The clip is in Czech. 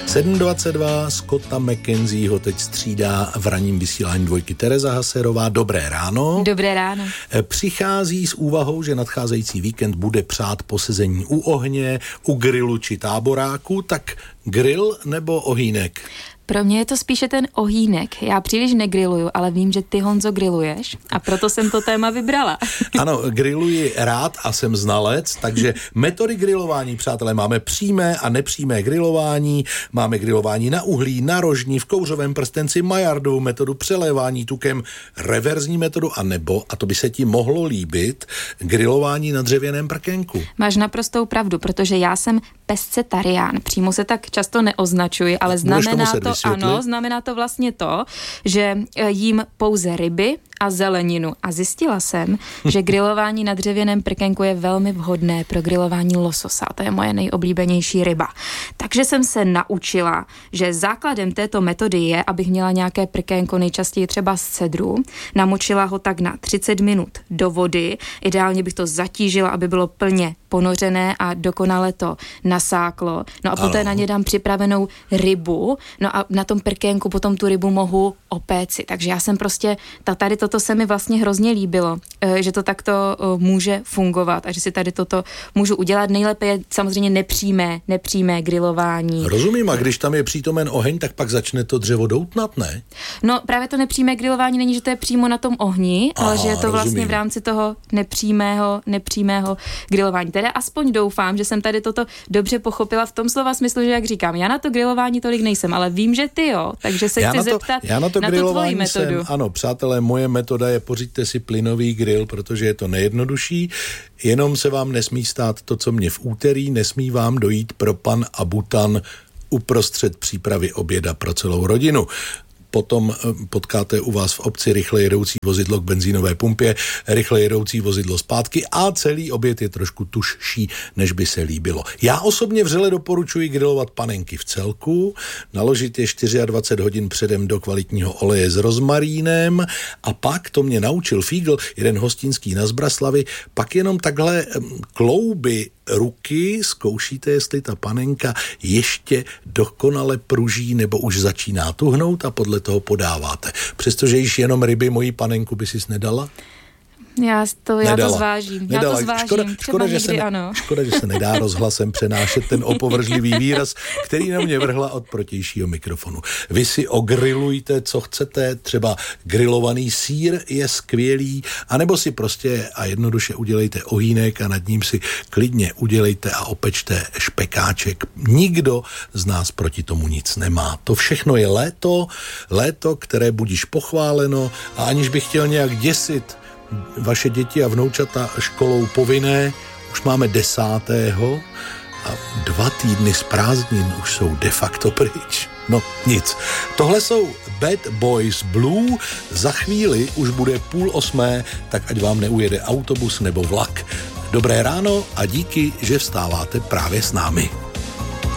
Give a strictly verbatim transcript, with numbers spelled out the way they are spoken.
sedm dvacet dva, Scotta McKenzieho teď střídá v ranním vysílání dvojky Tereza Haserová. Dobré ráno. Dobré ráno. Přichází s úvahou, že nadcházející víkend bude přát posezení u ohně, u grilu či táboráku, tak grill nebo ohýnek? Pro mě je to spíše ten ohýnek. Já příliš negriluju, ale vím, že ty, Honzo, griluješ a proto jsem to téma vybrala. Ano, griluji rád a jsem znalec, takže metody grilování, přátelé, máme přímé a nepřímé grilování, máme grilování na uhlí, na rožní, v kouřovém prstenci, Maillardovou metodu, přelévání tukem, reverzní metodu a nebo, a to by se ti mohlo líbit, grilování na dřevěném prkénku. Máš naprostou pravdu, protože já jsem pescetarián. Přímo se tak často neoznačuji, ale znamená to, ano, znamená to vlastně to, že jím pouze ryby a zeleninu. A zjistila jsem, že grilování na dřevěném prkenku je velmi vhodné pro grilování lososa. To je moje nejoblíbenější ryba. Takže jsem se naučila, že základem této metody je, abych měla nějaké prkénko, nejčastěji třeba z cedru. Namočila ho tak na třicet minut do vody. Ideálně bych to zatížila, aby bylo plně ponořené a dokonale to nasáklo. No a poté na ně dám připravenou rybu. No a na tom prkénku potom tu rybu mohu opéci. Takže já jsem prostě, tady toto se mi vlastně hrozně líbilo, že to takto může fungovat a že si tady toto můžu udělat. Nejlépe je samozřejmě nepřímé, nepřímé grilování. Rozumím, a když tam je přítomen oheň, tak pak začne to dřevo doutnat, ne? No právě to nepřímé grilování není, že to je přímo na tom ohni, Aha, ale že je to vlastně rozumím. v rámci toho nepřímého, nepřímého grilování. Teda aspoň doufám, že jsem tady toto dobře pochopila v tom slova smyslu, že jak říkám, já na to grilování tolik nejsem, ale vím, že ty jo, takže se já chci na to, zeptat já na, to na tu tvoji metodu. Jsem, ano, přátelé, moje metoda je pořiďte si plynový grill, protože je to nejjednodušší, jenom se vám nesmí stát to, co mě v úterý, nesmí vám dojít propan a butan uprostřed přípravy oběda pro celou rodinu. Potom potkáte u vás v obci rychle jedoucí vozidlo k benzínové pumpě, rychle jedoucí vozidlo zpátky a celý oběd je trošku tužší, než by se líbilo. Já osobně vřele doporučuji grilovat panenky v celku, naložit je dvacet čtyři hodin předem do kvalitního oleje s rozmarínem a pak, to mě naučil Fígl, jeden hostinský na Zbraslavy, pak jenom takhle klouby ruky zkoušíte, jestli ta panenka ještě dokonale pruží nebo už začíná tuhnout a podle toho podáváte. Přestože již jenom ryby mojí panenku by sis nedala? Já to, já to zvážím. Nedala. Já to zvážím. Škoda, škoda, že se ne, ano. škoda, že se nedá rozhlasem přenášet ten opovržlivý výraz, který na mě vrhla od protějšího mikrofonu. Vy si ogrilujte, co chcete, třeba grilovaný sýr je skvělý, anebo si prostě a jednoduše udělejte ohýnek a nad ním si klidně udělejte a opečte špekáček. Nikdo z nás proti tomu nic nemá. To všechno je léto, léto, které budíš pochváleno a aniž bych chtěl nějak děsit vaše děti a vnoučata školou povinné, už máme desátého a dva týdny z prázdnin už jsou de facto pryč. No nic. Tohle jsou Bad Boys Blue, za chvíli už bude půl osmé, tak ať vám neujede autobus nebo vlak. Dobré ráno a díky, že vstáváte právě s námi.